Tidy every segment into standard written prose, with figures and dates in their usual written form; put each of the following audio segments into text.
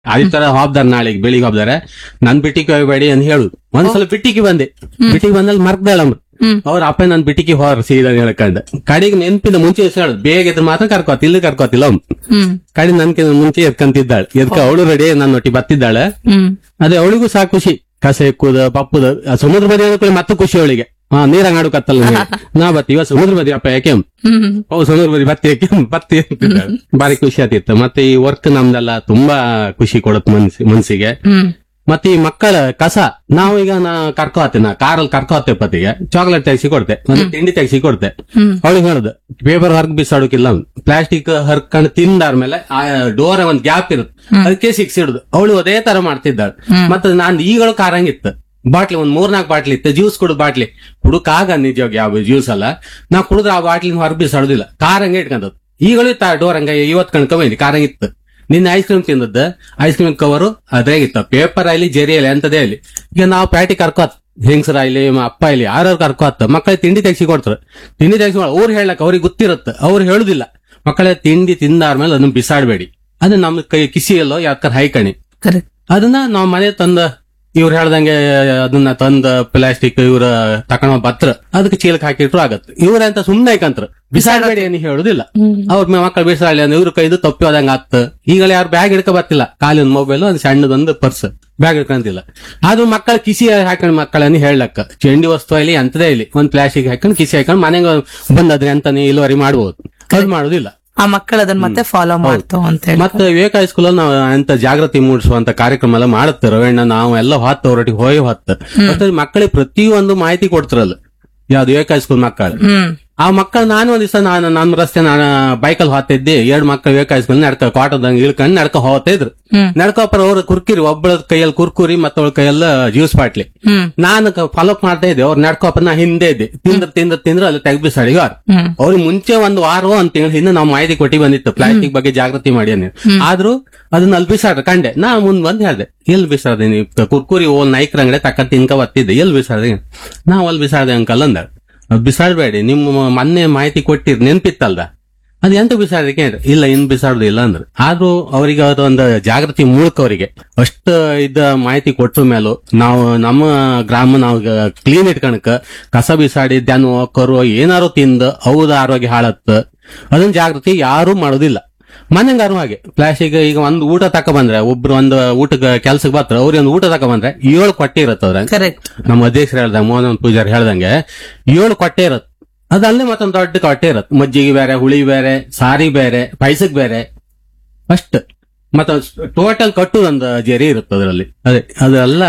ಆದಿತ್ಯವಾರ ಹೋಗ್ದಾರ, ನಾಳೆಗೆ ಬೆಳಿಗ್ಗೆ ಹೋಗ್ದಾರೆ, ನನ್ ಬಿಟ್ಟಿಗೆ ಹೋಗ್ಬೇಡಿ ಅಂತ ಹೇಳುದು. ಒಂದ್ಸಲ ಬಿಟ್ಟಿಗೆ ಬಂದೆ, ಬಿಟ್ಟಿಗೆ ಬಂದಲ್ಲಿ ಮರ್ಕ್ದಾಳಮ್ರು ಅವ್ರ ಅಪ್ಪ ನನ್ ಬಿಟ್ಟಿಗೆ ಹೋರ ಸೀದಾ ಹೇಳ್ಕೊಂಡ. ಕಡೆಗೆ ನೆನ್ಪಿಂದ ಮುಂಚೆ ಹೇಳುದು, ಬೇಗ ಇದ್ರ ಮಾತ್ರ ಕರ್ಕೋತಿ, ಇಲ್ಲಿ ಕರ್ಕೋತಿಲ್ಲ ಅವ್ನು. ಕಡೆ ನನ್ಕಿಂತ ಮುಂಚೆ ಎದ್ಕಂತಿದ್ದಾಳೆ, ಅವಳು ರೆಡಿ ನನ್ನ ಒಟ್ಟಿಗೆ ಬತ್ತಿದ್ದಾಳೆ. ಅದೇ ಅವಳಿಗೂ ಸಹ ಖುಷಿ, ಕಸ ಎಕ್ಕುದ ಪಪ್ಪುದ. ಸಮುದ್ರ ಬದಿ ಕೂಡ ಮತ್ತೆ ಖುಷಿ ಅವಳಿಗೆ. ನೀರಂಗ ಆಡು ಕತ್ತಲ್ಲ ನಾ ಬತ್ತಿ ಇವ ಸಮುದ್ರ ಬದಿ ಅಪ್ಪ ಯಾಕೆ ಸಮುದ್ರ ಬದಿ ಬತ್ತಿ ಅಂತಿದ್ದಾಳೆ. ಬಾರಿ ಖುಷಿ ಆತಿತ್ತು. ಮತ್ತೆ ಈ ವರ್ಕ್ ನಮ್ದೆಲ್ಲ ತುಂಬಾ ಖುಷಿ ಕೊಡುತ್ತೆ ಮನ್ಸಿಗೆ. ಮತ್ತೆ ಈ ಮಕ್ಕಳ ಕಸ ನಾವು ಈಗ ಕರ್ಕೊ ಹೋಗ್ತೇನೆ, ನಾ ಕಾರಲ್ಲಿ ಕರ್ಕೊ ಹೋಗ್ತೇವೆ, ಪತಿಗೆ ಚಾಕ್ಲೇಟ್ ತೆಗ್ಸಿ ಕೊಡ್ತೆ, ಮತ್ತೆ ತಿಂಡಿ ತೆಗ್ಸಿ ಕೊಡ್ತೆ. ಅವಳಿಗೆ ಹೇಳುದು ಪೇಪರ್ ಹೊರಗ್ ಬಿಸಾಡೋಕಿಲ್ಲ, ಪ್ಲಾಸ್ಟಿಕ್ ಹರ್ಕೊಂಡು ತಿಂದಾದ್ಮೇಲೆ ಆ ಡೋರ್ ಒಂದ್ ಗ್ಯಾಪ್ ಇರುತ್ತೆ, ಅದಕ್ಕೆ ಸಿಕ್ಸಿಡುದು. ಅವಳು ಅದೇ ತರ ಮಾಡ್ತಿದ್ದಾಳೆ. ಮತ್ತೆ ನಾನ್ ಈಗಳು ಕಾರಂಗಿತ್ತು, ಬಾಟ್ಲಿ ಒಂದ್ 3-4 ಬಾಟ್ಲಿ ಇತ್ತು, ಜ್ಯೂಸ್ ಕುಡುದು ಬಾಟ್ಲಿ ಕುಡುಕಾಗ ನಿಜವಾಗಿ ಯಾವ ಜ್ಯೂಸ್ ಅಲ್ಲ, ನಾವ್ ಕುಡಿದ್ರೆ ಆ ಬಾಟ್ಲಿನ ಹೊರಗ್ ಬಿಸಾಡುದಿಲ್ಲ, ಕಾರಂಗೆ ಇಟ್ಕೊಂಡದ್ದು. ಈಗಳು ಡೋರ್ ಹಂಗ ಇವತ್ ಕಣ್ಕೊಂಬಂದಿ ಕಾರಂಗಿತ್ತು. ನಿನ್ನ ice cream ತಿಂದದ್ದು, ice cream cover ಅದ್ರಾಗಿತ್ತ, paper ಅಲ್ಲಿ ಜರಿ ಅಲ್ಲಿ ಅಂತದೇ ಅಲ್ಲಿ. ಈಗ ನಾವು ಪ್ಯಾಟಿ ಕರ್ಕೋತ್, ಹೆಂಗಸರ ಇಲ್ಲಿ ಅಪ್ಪ ಇಲ್ಲಿ ಯಾರು ಕರ್ಕೋತ್, ಮಕ್ಕಳಿಗೆ ತಿಂಡಿ ತೆಗ್ಸಿ ಕೊಡ್ತಾರೆ. ತಿಂಡಿ ತೆಗ್ಸಿ ಅವ್ರು ಹೇಳಕ್ ಅವ್ರಿಗೆ ಗೊತ್ತಿರುತ್ತೆ, ಅವ್ರು ಹೇಳುದಿಲ್ಲ. ಮಕ್ಕಳ ತಿಂಡಿ ತಿಂದಾದ್ಮೇಲೆ ಅದನ್ನ ಬಿಸಾಡ್ಬೇಡಿ, ಅದು ನಮ್ ಕೈ ಕಿಸಿಯಲ್ಲೋ ಯಾಕರ್ ಹೈಕಣಿ, ಅದನ್ನ ನಾವ್ ಮನೆ ತಂದ ಇವ್ರು ಹೇಳ್ದಂಗೆ ಅದನ್ನ ತಂದ ಪ್ಲಾಸ್ಟಿಕ್ ಇವ್ರ ತಕೊಂಡ ಬತ್ರ ಅದಕ್ಕೆ ಚೀಲಕ್ ಹಾಕಿಟ್ರು ಆಗತ್ತೆ. ಇವ್ರಂತ ಸುಮ್ನೆ ಐಕಂತ್ರ ಬಿಸಾಡಬೇಡಿ ಏನು ಹೇಳುದಿಲ್ಲ. ಅವ್ರ ಮಕ್ಕಳು ಬಿಸಾಡಲಿ ಅಂದ್ರೆ ಇವ್ರ ಕೈದು ತಪ್ಪಿ ಹೋದಂಗ ಆತ್. ಈಗಲೇ ಯಾರು ಬ್ಯಾಗ್ ಹಿಡ್ಕೊ ಬರ್ತಿಲ್ಲ, ಖಾಲಿ ಒಂದು ಮೊಬೈಲ್, ಒಂದು ಸಣ್ಣದೊಂದು ಪರ್ಸ್, ಬ್ಯಾಗ್ ಹಿಡ್ಕೊಂತಿಲ್ಲ. ಅದು ಮಕ್ಕಳ ಕಿಸಿ ಹಾಕೊಂಡ್ ಮಕ್ಕಳನ್ನ ಹೇಳಕ್ಕ, ಚೆಂಡಿ ವಸ್ತು ಇಲ್ಲಿ ಅಂತದೇ ಇಲ್ಲಿ ಒಂದ್ ಪ್ಲಾಸ್ಟಿಕ್ ಹಾಕೊಂಡ್ ಕಿಸಿ ಹಾಕೊಂಡ್ ಮನೆಗೆ ಬಂದದ್ರೆ ಅಂತಾನೆ ಇಳುವರಿ ಮಾಡ್ಬೋದು, ಅದು ಮಾಡುದಿಲ್ಲ. ಆ ಮಕ್ಕಳು ಅದನ್ನ ಮತ್ತೆ ಫಾಲೋ ಮಾಡ್ತಾವ ಅಂತ ಹೇಳಿ. ಮತ್ತೆ ವಿವೇಕ ಹೈಸ್ಕೂಲ್ ಅಲ್ಲಿ ನಾವು ಅಂತ ಜಾಗೃತಿ ಮೂಡಿಸುವಂತ ಕಾರ್ಯಕ್ರಮ ಎಲ್ಲ ಮಾಡುತ್ತೆ ರವಣ್ಣ, ನಾವು ಎಲ್ಲ ಹೊತ್ತು ಹೊರಟಿಗೆ ಹೋಗಿ ಹೊತ್ತು ಮಕ್ಕಳಿಗೆ ಪ್ರತಿಯೊಂದು ಮಾಹಿತಿ ಕೊಡ್ತಿರಲ್ಲ. ಯಾವ್ದು ವಿವೇಕ ಹೈಸ್ಕೂಲ್ ಮಕ್ಕಳು, ಆ ಮಕ್ಕಳು ನಾನು ಒಂದ್ ದಿವಸ ನಮ್ಮ ರಸ್ತೆ ನಾನು ಬೈಕಲ್ಲಿ ಹೋಗ್ತಿದ್ದೆ, 2 ಮಕ್ಕಳು ವಿವೇಕ ಹೈಸ್ಕೂಲ್ ನಡ್ಕ ಕ್ವಾಟರ್ದಂಗ್ ಇಳ್ಕೊಂಡು ನಡ್ಕ ಹೋಗ್ತಾ ಇದ್ರು. ನಡ್ಕೋಪರ ಅವ್ರು ಕುರ್ಕಿರಿ, ಒಬ್ಬಳ ಕೈಯಲ್ಲಿ ಕುರ್ಕುರಿ ಮತ್ತೊಳ ಕೈಯಲ್ಲ ಜ್ಯೂಸ್ ಬಾಟ್ಲಿ. ನಾನು ಫಾಲೋಅಪ್ ಮಾಡ್ತಾ ಇದ್ದೆ, ಅವ್ರು ನಡ್ಕೋಪ ನಾ ಹಿಂದೆ ಇದ್ದೆ. ತಿಂದ್ರ ಅಲ್ಲಿ ತೆಗ್ಬಿಸಾಡಿ ಅವ್ರಿಗೆ ಮುಂಚೆ ಒಂದು ವಾರ ಒಂದ್ ತಿಂಗಳ ಹಿಂದೆ ನಾವು ಮಾಹಿತಿ ಕೊಟ್ಟಿ ಬಂದಿತ್ತು ಪ್ಲಾಸ್ಟಿಕ್ ಬಗ್ಗೆ ಜಾಗೃತಿ ಮಾಡಿ ಅನ್ನಿ. ಆದ್ರೂ ಅದನ್ನ ಅಲ್ಲಿ ಬಿಸಾಡ್ರ ಕಂಡೆ, ನಾ ಮುಂದ್ ಬಂದ್ ಹೇಳ್ದೆ, ಎಲ್ಲಿ ಬಿಸಾಡ್ದೆ ನೀವು ಕುರ್ಕುರಿ ಓಲ್ ನಾಯ್ಕರ ಅಂಗಡಿ ತಕ್ಕ ತಿನ್ಕ ಬರ್ತಿದ್ದೆ, ಎಲ್ಲಿ ಬಿಸಾಡ್ದೆ? ನಾವ್ ಅಲ್ಲಿ ಬಿಸಾಡ್ದೆ ಅಂಕಲ್ ಅಂದ. ಬಿಸಾಡ್ಬೇಡಿ, ನಿಮ್ಮ ಮೊನ್ನೆ ಮಾಹಿತಿ ಕೊಟ್ಟಿರ್ ನೆನ್ಪಿತ್ತಲ್ದ, ಅದ್ ಎಂತ ಬಿಸಾಡಕ್ಕೆ ಇಲ್ಲ, ಇನ್ ಬಿಸಾಡುದಿಲ್ಲ ಅಂದ್ರು. ಆದ್ರೂ ಅವ್ರಿಗೆ ಒಂದು ಜಾಗೃತಿ ಮೂಲಕ ಅವರಿಗೆ ಅಷ್ಟು ಇದ್ದ ಮಾಹಿತಿ ಕೊಟ್ರ ಮೇಲೂ ನಾವು ನಮ್ಮ ಗ್ರಾಮ ನಾವು ಕ್ಲೀನ್ ಇಟ್ಕಣಕ ಕಸ ಬಿಸಾಡಿ ದನ ಕರು ಏನಾರು ತಿಂದು ಹೌದ ಆರೋಗ್ಯ ಹಾಳತ್ತ, ಅದನ್ನ ಜಾಗೃತಿ ಯಾರು ಮಾಡೋದಿಲ್ಲ. ಮನೆಗಾರು ಹಾಗೆ ಪ್ಲಾಸ್ಟಿಕ್ ಈಗ ಒಂದು ಊಟ ತಕ ಬಂದ್ರೆ, ಒಬ್ರು ಒಂದು ಊಟಕ್ಕೆ ಕೆಲ್ಸಕ್ಕೆ ಬರ್ತಾರೆ, ಅವ್ರಿಗೆ ಒಂದು ಊಟ ತಕ ಬಂದ್ರೆ 7 ಕೊಟ್ಟೆ ಇರತ್ತವ್ರ. ನಮ್ಮ ಅಧ್ಯಕ್ಷರು ಹೇಳ್ದಂಗೆ, ಮೋಹನ್ ಪೂಜಾರಿ ಹೇಳ್ದಂಗೆ 7 ಕೊಟ್ಟೆ ಇರತ್ತೆ. ಅದಲ್ಲೇ ಮತ್ತೊಂದು ದೊಡ್ಡ ಕೊಟ್ಟೆ ಇರತ್ತೆ, ಮಜ್ಜಿಗೆ ಬೇರೆ, ಹುಳಿ ಬೇರೆ, ಸಾರಿ ಬೇರೆ, ಪಾಯಸಕ್ ಬೇರೆ, ಅಷ್ಟ ಮತ್ತೆ ಟೋಟಲ್ ಕಟ್ಟು ಒಂದು ಜರಿ ಇರುತ್ತೆ ಅದರಲ್ಲಿ. ಅದೆಲ್ಲ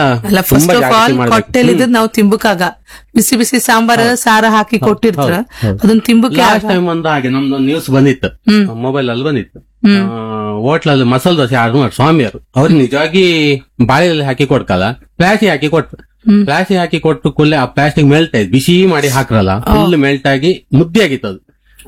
ಹೊಟ್ಟೆಲಿದ್ ನಾವು ತಿಂಬುಕಾಗ ಬಿಸಿ ಬಿಸಿ ಸಾಂಬಾರ್ ಸಾರ ಹಾಕಿ ಕೊಟ್ಟಿರ್ತಾರ, ಅದನ್ನ ತಿಂಬುಕ. ಲಾಸ್ಟ್ ಟೈಮ್ ಒಂದು ಹಾಗೆ ನಮ್ದೊಂದು ನ್ಯೂಸ್ ಬಂದಿತ್ತು, ಮೊಬೈಲ್ ಅಲ್ಲಿ ಬಂದಿತ್ತು. ಹೋಟ್ಲಲ್ಲಿ ಮಸಾಲ ದೋಸೆ ಆರ್ಡರ್ ಮಾಡಿ ಸ್ವಾಮಿಯವರು, ಅವ್ರಿಗೆ ನಿಜವಾಗಿ ಬಾಳೆಯಲ್ಲಿ ಹಾಕಿ ಕೊಡ್ಕಲ್ಲ, ಪ್ಲಾಸ್ಟಿಕ್ ಹಾಕಿ ಕೊಟ್ರು. ಪ್ಲಾಸ್ಟಿಕ್ ಹಾಕಿ ಕೊಟ್ಟು ಕೂಡಲೇ ಆ ಪ್ಲಾಸ್ಟಿಕ್ ಮೆಲ್ಟ್ ಆಯ್ತು, ಬಿಸಿ ಮಾಡಿ ಹಾಕ್ರಲ್ಲ, ಫುಲ್ ಮೆಲ್ಟ್ ಆಗಿ ಮುದ್ದೆ ಆಗಿತ್ತು ಅದು.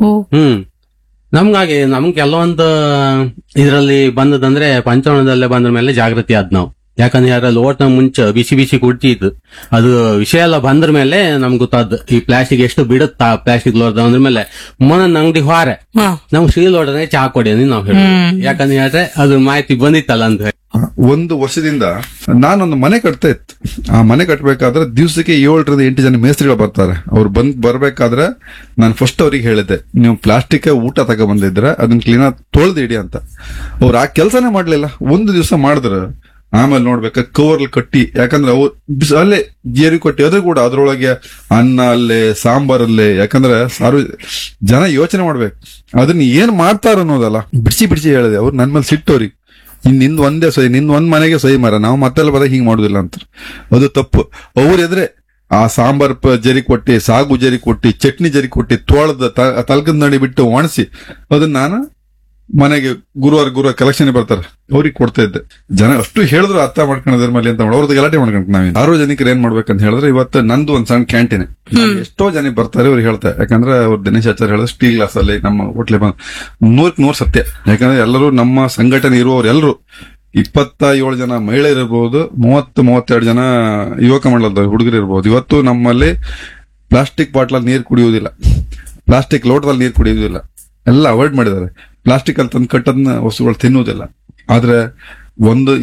ನಮ್ಗೆ ಕೆಲವೊಂದು ಇದ್ರಲ್ಲಿ ಬಂದದಂದ್ರೆ ಪಂಚಾಂಗದಲ್ಲೇ ಬಂದ್ರ ಮೇಲೆ ಜಾಗೃತಿ ಆದ್ ನಾವು. ಯಾಕಂದ್ರೆ ಯಾರಲ್ಲಿ ಓಟ್ನ ಮುಂಚೆ ಬಿಸಿ ಬಿಸಿ ಕುಡ್ತಿದ್ದು, ಅದು ವಿಷಯ ಎಲ್ಲ ಬಂದ್ರ ಮೇಲೆ ನಮ್ಗೆ ಗೊತ್ತಾದ್ದು ಈ ಪ್ಲಾಸ್ಟಿಕ್ ಎಷ್ಟು ಬಿಡುತ್ತಾ ಪ್ಲಾಸ್ಟಿಕ್ ಲೋಡ್ ಅಂದ್ರ ಮೇಲೆ. ಮೊನ್ನ ಅಂಗಡಿ ಹೊರೆ ನಮ್ಗೆ ಸ್ಟೀಲ್ ಲೋಡನೆ ಚಹಾ ಕೊಡಿ ಅಂತ ನಾವು ಹೇಳಿ, ಯಾಕಂದ್ರೆ ಹೇಳಿದ್ರೆ ಅದು ಮಾಹಿತಿ ಬಂದಿತ್ತಲ್ಲ ಅಂತ. 1 ವರ್ಷದಿಂದ ನಾನೊಂದು ಮನೆ ಕಟ್ತಾ ಇತ್ತು. ಆ ಮನೆ ಕಟ್ಟಬೇಕಾದ್ರೆ ದಿವಸಕ್ಕೆ 7-8 ಜನ ಮೇಸ್ತ್ರಿಗಳು ಬರ್ತಾರೆ. ಅವ್ರು ಬರ್ಬೇಕಾದ್ರೆ ನಾನು ಫಸ್ಟ್ ಅವ್ರಿಗೆ ಹೇಳಿದ್ದೆ, ನೀವು ಪ್ಲಾಸ್ಟಿಕ್ ಊಟ ತಗೊ ಬಂದಿದ್ರೆ ಅದನ್ನ ಕ್ಲೀನ್ ಆಗಿ ತೊಳೆದು ಇಡಿ ಅಂತ. ಅವ್ರು ಆ ಕೆಲಸನೇ ಮಾಡ್ಲಿಲ್ಲ. ಒಂದು ದಿವಸ ಮಾಡಿದ್ರು, ಆಮೇಲೆ ನೋಡ್ಬೇಕ ಕವರ್ಲ್ ಕಟ್ಟಿ, ಯಾಕಂದ್ರೆ ಅವ್ರು ಅಲ್ಲೇ ಜೇರಿ ಕೊಟ್ಟಿ, ಅದು ಕೂಡ ಅದ್ರೊಳಗೆ ಅನ್ನ ಅಲ್ಲೇ ಸಾಂಬಾರಲ್ಲೇ. ಯಾಕಂದ್ರೆ ಜನ ಯೋಚನೆ ಮಾಡ್ಬೇಕು ಅದನ್ನ ಏನ್ ಮಾಡ್ತಾರ ಅನ್ನೋದಲ್ಲ. ಬಿಡಿಸಿ ಹೇಳಿದೆ. ಅವ್ರು ನನ್ ಮೇಲೆ ಸಿಟ್ಟವ್ರಿಗೆ, ನಿಂದ್ ಒಂದೇ ಸೊಯ್, ನಿಂದ್ ಒಂದ್ ಮನೆಗೆ ಸೊಯ್ ಮರ, ನಾವು ಮತ್ತೆಲ್ಲ ಬರ ಹಿಂಗ್ ಮಾಡುದಿಲ್ಲ ಅಂತ. ಅದು ತಪ್ಪು. ಅವ್ರೆದ್ರೆ ಆ ಸಾಂಬಾರ್ ಜರಿ ಕೊಟ್ಟಿ, ಸಾಗು ಜರಿ ಕೊಟ್ಟಿ, ಚಟ್ನಿ ಜರಿ ಕೊಟ್ಟಿ, ತೋಳದ ತಲ್ಕದ ನಡಿ ಬಿಟ್ಟು ಒಣಸಿ ಅದನ್ನ ನಾನು ಮನೆಗೆ ಗುರುವಾರ ಕಲೆಕ್ಷನ್ ಬರ್ತಾರೆ ಅವ್ರಿಗೆ ಕೊಡ್ತಾ ಇದ್ದೆ. ಜನ ಅಷ್ಟು ಹೇಳಿದ್ರು ಅರ್ಥ ಮಾಡ್ಕೊಳ್ಳೋದ್ರ ಮೇಲೆ ಅಂತ ಅವ್ರದ್ದು ಗಲಾಟೆ ಮಾಡ್ಕೊಂಡು ನಾವೇನು ಸಾರ್ವಜನಿಕರು ಏನ್ ಮಾಡ್ಬೇಕಂತ ಹೇಳಿದ್ರೆ, ಇವತ್ತು ನಂದು ಒಂದ್ ಸಣ್ಣ ಕ್ಯಾಂಟೀನ್, ಎಷ್ಟೋ ಜನ ಬರ್ತಾರೆ ಅವ್ರಿಗೆ ಹೇಳ್ತಾರೆ. ಯಾಕಂದ್ರೆ ಅವ್ರು ದಿನೇಶ್ ಆಚಾರ್ಯ ಹೇಳಿದ್ರೆ ಸ್ಟೀಲ್ ಗ್ಲಾಸ್ ಅಲ್ಲಿ ನಮ್ಮ ಹೋಟ್ಲೆ 100% ಸತ್ಯ. ಯಾಕಂದ್ರೆ ಎಲ್ಲರೂ ನಮ್ಮ ಸಂಘಟನೆ ಇರುವವರು ಎಲ್ಲರೂ 27 ಜನ ಮಹಿಳೆಯರು ಇರ್ಬೋದು, 30-32 ಜನ ಯುವಕ ಮಂಡಲದ ಹುಡುಗರು ಇರ್ಬೋದು. ಇವತ್ತು ನಮ್ಮಲ್ಲಿ ಪ್ಲಾಸ್ಟಿಕ್ ಬಾಟ್ಲಲ್ಲಿ ನೀರು ಕುಡಿಯುವುದಿಲ್ಲ, ಪ್ಲಾಸ್ಟಿಕ್ ಲೋಟದಲ್ಲಿ ನೀರು ಕುಡಿಯುವುದಿಲ್ಲ, ಎಲ್ಲ ಅವಾಯ್ಡ್ ಮಾಡಿದ್ದಾರೆ. ಪ್ಲಾಸ್ಟಿಕ್ ಅಲ್ಲಿ ತಂದು ಕಟ್ಟದ್ನ ವಸ್ತುಗಳು ತಿನ್ನುವುದಿಲ್ಲ. ಆದ್ರೆ ಒಂದು